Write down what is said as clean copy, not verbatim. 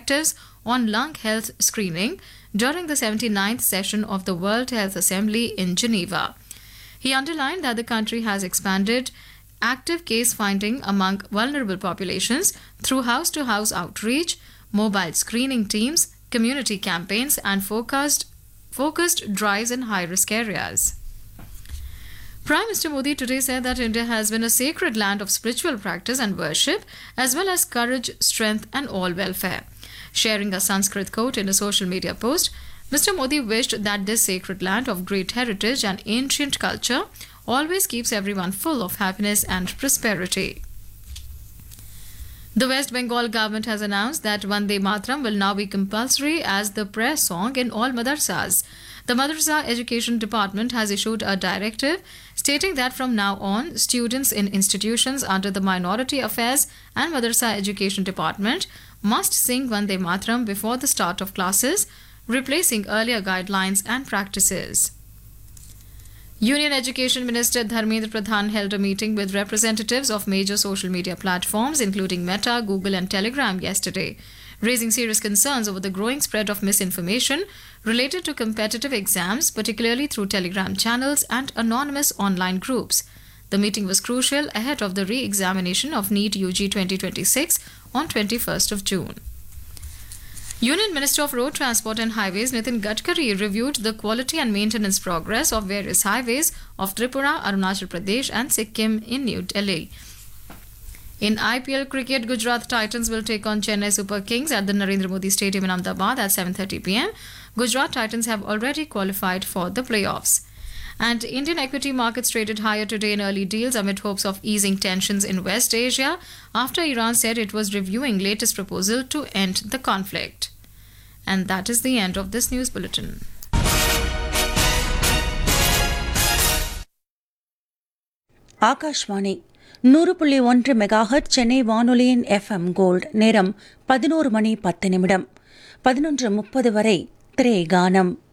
directives on lung health screening during the 79th session of the World Health Assembly in Geneva. He underlined that the country has expanded active case finding among vulnerable populations through house-to-house outreach, mobile screening teams, community campaigns, and focused drives in high-risk areas. Prime Minister Modi today said that India has been a sacred land of spiritual practice and worship, as well as courage, strength, and all welfare. Sharing a Sanskrit quote in a social media post, Mr. Modi wished that this sacred land of great heritage and ancient culture always keeps everyone full of happiness and prosperity. The West Bengal government has announced that Vande Mataram will now be compulsory as the prayer song in all madrasas. The Madrasa Education Department has issued a directive stating that from now on, students in institutions under the Minority Affairs and Madrasa Education Department must sing Vande Mataram before the start of classes, replacing earlier guidelines and practices. Union Education Minister Dharmendra Pradhan held a meeting with representatives of major social media platforms including Meta, Google and Telegram yesterday, raising serious concerns over the growing spread of misinformation related to competitive exams, particularly through Telegram channels and anonymous online groups. The meeting was crucial ahead of the re-examination of NEET UG 2026 on 21st of June. Union Minister of Road Transport and Highways Nitin Gadkari reviewed the quality and maintenance progress of various highways of Tripura, Arunachal Pradesh and Sikkim in New Delhi. In IPL cricket, Gujarat Titans will take on Chennai Super Kings at the Narendra Modi Stadium in Ahmedabad at 7:30 p.m. Gujarat Titans have already qualified for the playoffs. And Indian equity markets traded higher today in early deals amid hopes of easing tensions in West Asia after Iran said it was reviewing latest proposal to end the conflict. And that is the end of this news bulletin. Akashvani 100.1 megahertz Chennai வானொலியின் FM gold நேரம் 11 மணி 10 நிமிடம் 11:30 வரை திரை கானம்.